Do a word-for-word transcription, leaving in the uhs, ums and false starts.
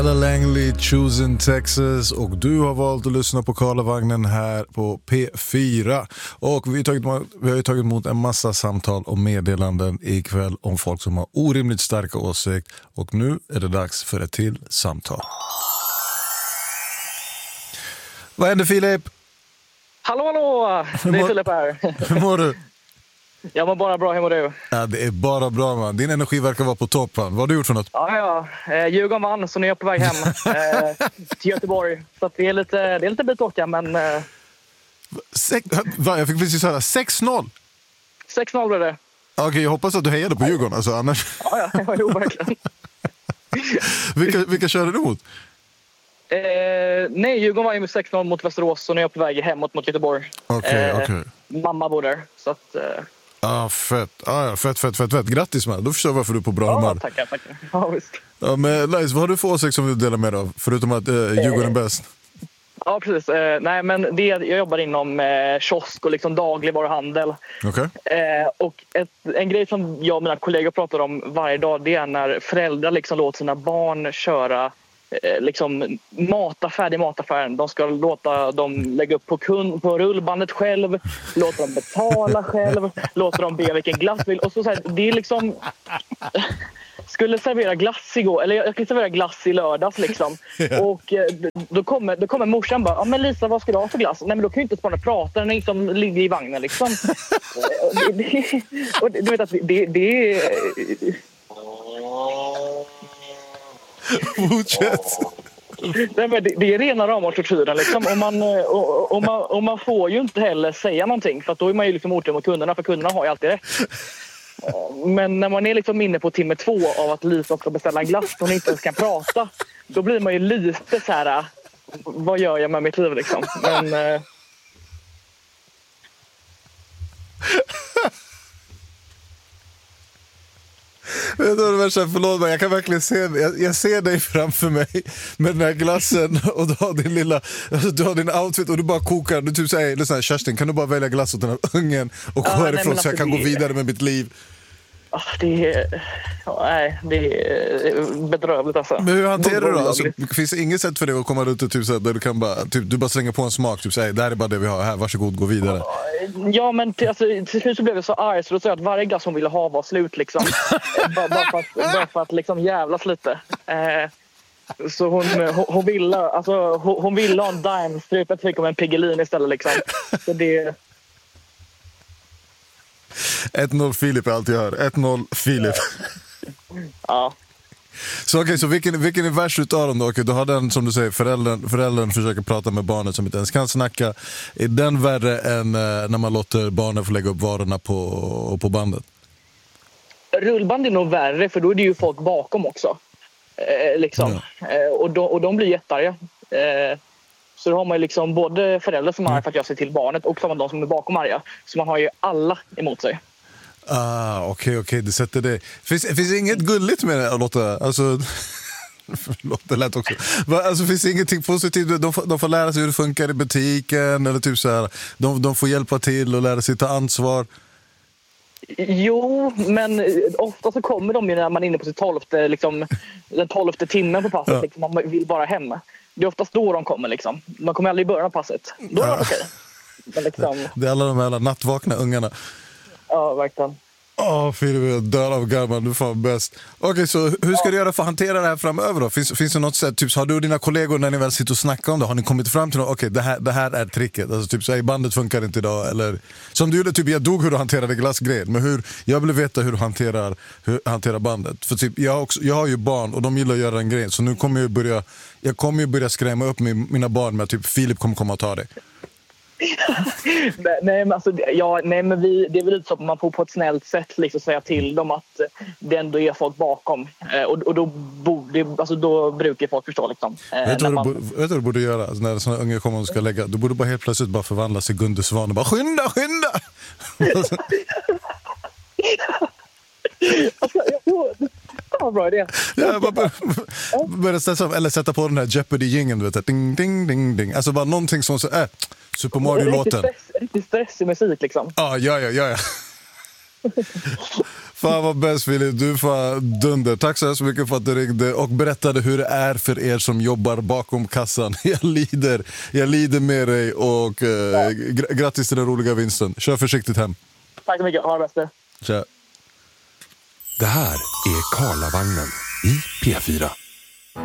Langley, Choosing Texas, och du har valt att lyssna på Karlavagnen här på P fyra. Och vi har, tagit, vi har ju tagit emot en massa samtal och meddelanden ikväll om folk som har orimligt starka åsikter. Och nu är det dags för ett till samtal. Vad händer, Filip? Hallå, hallå! Det är Filip här. Hur mår du? Jag mår bara bra, hur mår du? Ja, det är bara bra, man. Din energi verkar vara på toppen. Vad har du gjort för något? Ja, ja. Eh, Djurgården vann, så nu är jag på väg hem eh, till Göteborg. Så att det är lite, det är lite bit åka, men... Eh... Sex, va, jag fick precis höra sex noll. sex noll blev det. Okej, okay, jag hoppas att du hejade på Djurgården, alltså, annars... Ja, ja, jo, verkligen. vilka, vilka körde du mot? Eh, nej, Djurgården var ju med sex noll mot Västerås, så nu är jag på väg hemåt mot Göteborg. Okej, okay, eh, okej. Okay. Mamma bor där, så att... Eh... Ah, fett. Ah, ja, fett, fett, fett, fett. Grattis, man. Då förstår jag varför du är på bra ja, humör. tackar, tackar. Ja, visst. Ja, men Lais, vad har du för åsikt som du delar med dig av? Förutom att eh, Djurgården är bäst. Ja, precis. Eh, nej, men det, jag jobbar inom eh, kiosk och liksom dagligvaruhandel. Okay. Eh, och ett, en grej som jag och mina kollegor pratar om varje dag, det är när föräldrar liksom låter sina barn köra eh, liksom mataffär, det är mataffären. De ska låta dem lägga upp på, kund, på rullbandet själv, låta dem betala själv, låta dem be vilken glass vill. Och så, så här, det är liksom... skulle servera glass igår, eller jag skulle servera glass i lördags liksom. Yeah. Och eh, då kommer, då kommer morsan bara, ja men Lisa, vad ska du ha för glass? Nej, men då kan ju inte spana prata, den är liksom ligger i vagnen liksom. och det, det, och du vet att det, det är... Fortsätt! Nej, men det, det är rena rama tortyren liksom. Och man, och, och, man, och man får ju inte heller säga någonting, för att då är man ju liksom otrevlig mot kunderna, för kunderna har ju alltid rätt. Men när man är liksom inne på timme två av att Lisa ska beställa en glass och hon inte ens kan prata, då blir man ju lite så här: vad gör jag med mitt liv liksom? Men... Eh... Vet du vad det värsta, förlåt mig, jag kan verkligen se, jag, jag ser dig framför mig med den här glassen och du har din lilla, alltså, du har din outfit och du bara kokar, du typ säger, lyssna Kerstin, kan du bara välja glass åt den här ungen och gå ja, härifrån så jag kan det... gå vidare med mitt liv? Ah, det är... Ja, nej, det är bedrövligt alltså. Men hur hanterar du då? Alltså, finns det inget sätt för dig att komma ut och typ så där du kan bara, typ, du bara slänger på en smak, typ säger, det här är bara det vi har här, varsågod, gå vidare. Ja, men till, alltså, till slut så blev jag så arg så då sa jag att varje glass hon ville ha var slut liksom. bara, bara för att, bara för att liksom jävlas lite. Eh, så hon, hon, hon ville, alltså hon, hon ville ha en Daimstrup, jag fick om en Piggelin istället liksom. Så det... ett noll Filip är allt jag hör. ett noll Filip. Ja. Så okej, okay, så vilken, vilken är värst utav dem då? Okay, du har den som du säger, föräldern, föräldern försöker prata med barnet som inte ens kan snacka. Är den värre än eh, när man låter barnen få lägga upp varorna på, på bandet? Rullband är nog värre, för då är det ju folk bakom också. Eh, liksom. Ja. Eh, och, de, och de blir jättearga. Eh, Så då har man ju liksom både föräldrar som är arga för att jag ser till barnet och de som är bakom arga. Så man har ju alla emot sig. Ah, okej, okay, okej. Okay. Du sätter det. Finns, finns det inget gulligt med det, Lotta? Alltså, förlåt, det lät också. Alltså, finns det ingenting positivt? De får, de får lära sig hur det funkar i butiken eller typ så här. De, de får hjälpa till och lära sig ta ansvar. Jo, men ofta så kommer de ju när man är inne på sitt tolfte, liksom, den tolfte timmen på passet. Ja. Liksom, man vill bara hem. Det är oftast då de kommer liksom. De kommer aldrig i början av passet. Då är det ja. Okej. Men liksom... Det är alla de här nattvakna ungarna. Ja, verkligen. Åh, oh, Filip, jag dör av garman, du är fan bäst. Okej, okay, så hur ska ja. du göra för att hantera det här framöver då? Finns, finns det något sätt, typ, har du och dina kollegor när ni väl sitter och snackar om det, har ni kommit fram till något, okej, okay, det, här, det här är tricket, alltså typ så här, bandet funkar inte idag, eller som du gjorde, typ, jag dog hur du hanterade glassgrejen, men hur, jag vill veta hur du hanterar, hur, hanterar bandet, för typ, jag, också, jag har ju barn och de gillar att göra en grej, så nu kommer jag börja, jag kommer ju börja skrämma upp min, mina barn med typ, Filip kommer komma och ta det. nej, men alltså, ja, nej, men vi, det är väl lite så att man får på ett snällt sätt liksom säga till dem att det ändå är folk bakom. Eh, och, och då, borde, alltså, då brukar folk förstå. Liksom, eh, vet, du man... vad du, vet du vad du borde göra alltså, när sådana unga kommer och ska lägga? Du borde bara helt plötsligt bara förvandla sig Gunde Svan och bara skynda, skynda! alltså, jag, ja, bra idé. Ja, bara börja sätta, eller sätta på den här Jeopardy-jingeln, du vet, ding, ding, ding, ding. Alltså bara någonting som så, äh, Super Mario-låten. Riktigt stress, stressig musik liksom. Ah, ja, ja, ja, ja. Fan vad bäst Filip, du får dunder. Tack så hemskt mycket för att du ringde och berättade hur det är för er som jobbar bakom kassan. Jag lider, jag lider med dig och eh, gr- grattis till den roliga vinsten. Kör försiktigt hem. Tack så mycket, ha det bäst. Tja. Det här är Karlavagnen i P fyra.